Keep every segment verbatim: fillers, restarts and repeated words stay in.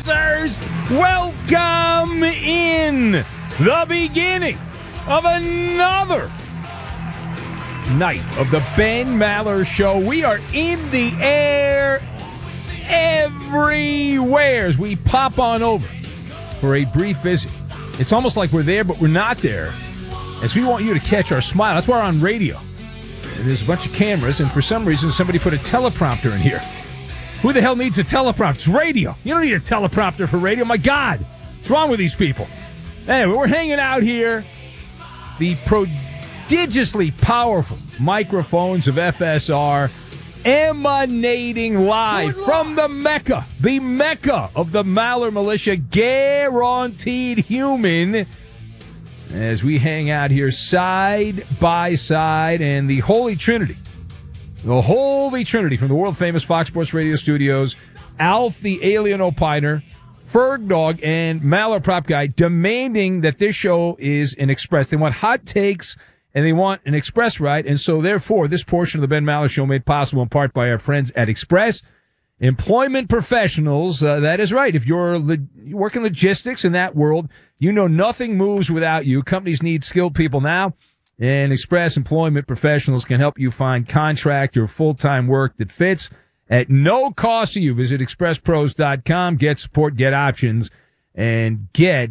losers. Welcome in the beginning of another night of the Ben Maller Show. We are in the air everywhere as we pop on over for a brief visit. It's almost like we're there, but we're not there, as we want you to catch our smile. That's why we're on radio. And there's a bunch of cameras, and for some reason, somebody put a teleprompter in here. Who the hell needs a teleprompter? It's radio. You don't need a teleprompter for radio. My God, what's wrong with these people? Anyway, we're hanging out here. The prodigiously powerful microphones of F S R emanating live from the Mecca, the Mecca of the Maller Militia, guaranteed human, as we hang out here side by side, and the Holy Trinity, the Holy Trinity from the world-famous Fox Sports Radio studios, Alf the Alien Opiner, Ferg Dog, and Maller Prop Guy, demanding that this show is an express. They want hot takes, and they want an express ride, and so therefore this portion of the Ben Maller Show made possible in part by our friends at Express Employment Professionals. Uh, that is right. If you're le- you work in logistics in that world, you know nothing moves without you. Companies need skilled people now, and Express Employment Professionals can help you find contract or full-time work that fits at no cost to you. Visit express pros dot com, get support, get options, and get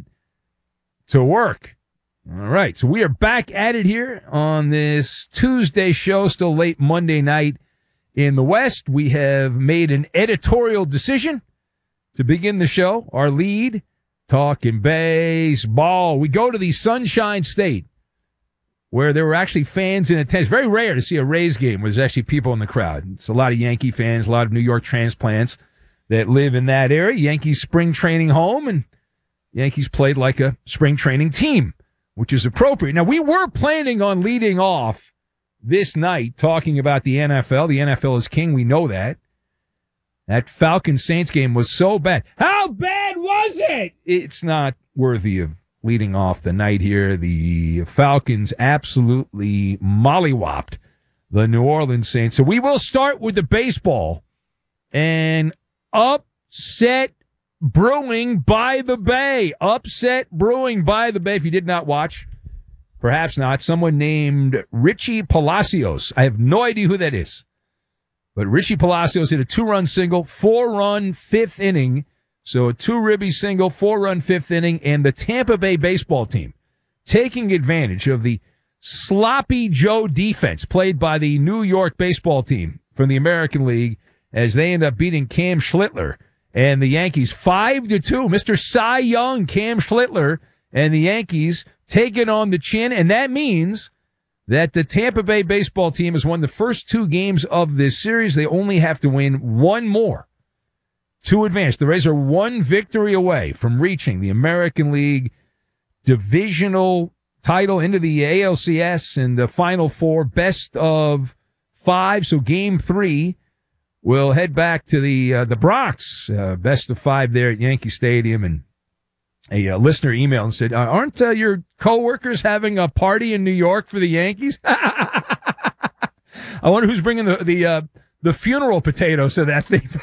to work. All right, so we are back at it here on this Tuesday show, still late Monday night in the West. We have made an editorial decision to begin the show. Our lead, talking baseball. We go to the Sunshine State, where there were actually fans in attendance. Very rare to see a Rays game where there's actually people in the crowd. It's a lot of Yankee fans, a lot of New York transplants that live in that area. Yankees spring training home, and Yankees played like a spring training team, which is appropriate. Now, we were planning on leading off this night talking about the N F L. The N F L is king. We know that. That Falcons-Saints game was so bad. How bad was it? It's not worthy of leading off the night here. The Falcons absolutely mollywopped the New Orleans Saints. So we will start with the baseball. And upset brewing by the Bay. Upset brewing by the Bay. If you did not watch, perhaps not, someone named Richie Palacios. I have no idea who that is. But Richie Palacios hit a two-run single, four-run fifth inning. So a two-ribby single, four-run fifth inning, and the Tampa Bay baseball team taking advantage of the sloppy Joe defense played by the New York baseball team from the American League, as they end up beating Cam Schlittler and the Yankees five to two. Mister Cy Young, Cam Schlittler, and the Yankees taking on the chin, and that means that the Tampa Bay baseball team has won the first two games of this series. They only have to win one more to advance. The Rays are one victory away from reaching the American League divisional title into the A L C S and the Final Four, best of five. So game three will head back to the uh, the Bronx, uh, best of five there at Yankee Stadium. And a uh, listener emailed and said, aren't uh, your coworkers having a party in New York for the Yankees? I wonder who's bringing the the uh, the funeral potatoes to that thing.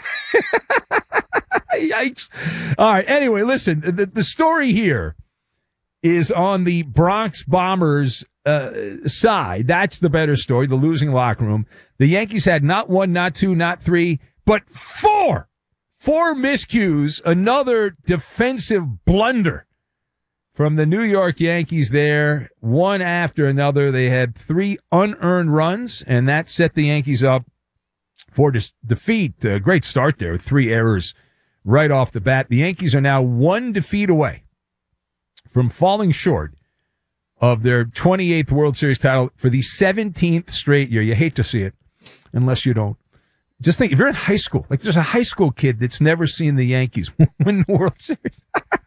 Yikes. All right. Anyway, listen, the, the story here is on the Bronx Bombers uh, side. That's the better story, the losing locker room. The Yankees had not one, not two, not three, but four. Four miscues, another defensive blunder from the New York Yankees there, one after another. They had three unearned runs, and that set the Yankees up for dis- defeat. A great start there with three errors right off the bat. The Yankees are now one defeat away from falling short of their twenty-eighth World Series title for the seventeenth straight year. You hate to see it, unless you don't. Just think, if you're in high school, like there's a high school kid that's never seen the Yankees win the World Series.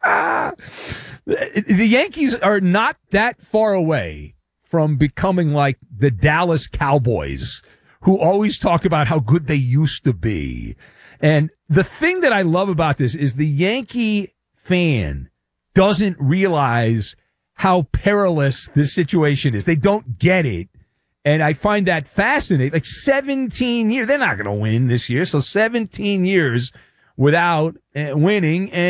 The Yankees are not that far away from becoming like the Dallas Cowboys, who always talk about how good they used to be. And the thing that I love about this is the Yankee fan doesn't realize how perilous this situation is. They don't get it. And I find that fascinating. Like seventeen years, they're not going to win this year. So seventeen years without uh, winning. And